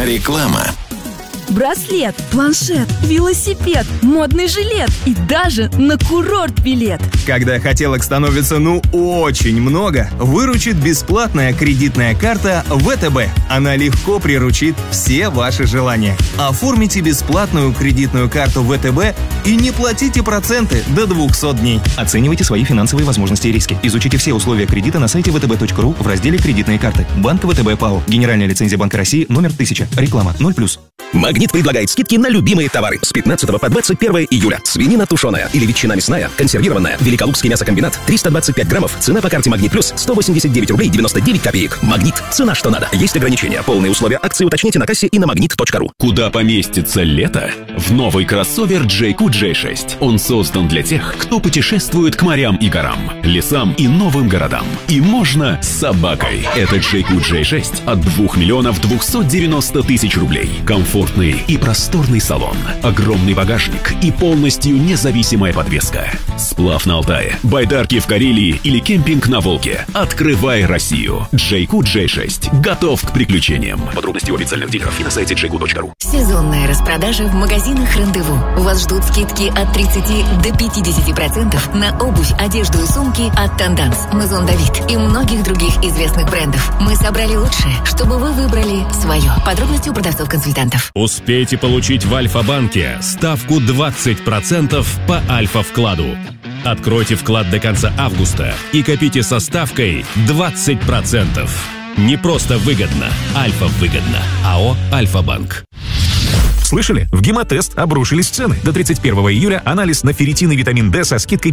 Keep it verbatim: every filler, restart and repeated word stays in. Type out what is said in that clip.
Реклама. Браслет, планшет, велосипед, модный жилет и даже на курорт билет. Когда хотелок становится ну очень много, выручит бесплатная кредитная карта вэ тэ бэ. Она легко приручит все ваши желания. Оформите бесплатную кредитную карту вэ тэ бэ и не платите проценты до двухсот дней. Оценивайте свои финансовые возможности и риски. Изучите все условия кредита на сайте вэ тэ бэ точка ру в разделе «Кредитные карты». Банк вэ тэ бэ ПАО. Генеральная лицензия Банка России номер тысяча. Реклама ноль плюс. Магнит предлагает скидки на любимые товары с пятнадцатого по двадцать первое июля. Свинина тушеная или ветчина мясная, консервированная, Великолукский мясокомбинат, триста двадцать пять граммов, цена по карте Магнит Плюс, сто восемьдесят девять рублей девяносто девять копеек. Магнит, цена что надо. Есть ограничения. Полные условия акции уточните на кассе и на магнит точка ру. Куда поместится лето? В новый кроссовер джей кью джей шесть. Он создан для тех, кто путешествует к морям и горам, лесам и новым городам. И можно с собакой. Это джей кью джей шесть от двух миллионов двухсот девяноста тысяч рублей. Комфортный и просторный салон, огромный багажник и полностью независимая подвеска. Сплав на Алтае, байдарки в Карелии или кемпинг на Волге. Открывай Россию. джей кью джей шесть. Готов к приключениям. Подробности у официальных дилеров и на сайте джей кью точка ру. Сезонная распродажа в магазинах «Рандеву». Вас ждут скидки от тридцати до пятидесяти процентов на обувь, одежду и сумки от Танданс, Мезон Давид и многих других известных брендов. Мы собрали лучшее, чтобы вы выбрали свое. Подробности у продавцов-консультантов. Успейте получить в Альфа-банке ставку двадцать процентов по Альфа-вкладу. Откройте вклад до конца августа и копите со ставкой двадцать процентов. Не просто выгодно, Альфа-выгодно. АО «Альфа-банк». Слышали? В Гемотест обрушились цены. До тридцать первого июля анализ на ферритин и витамин D со скидкой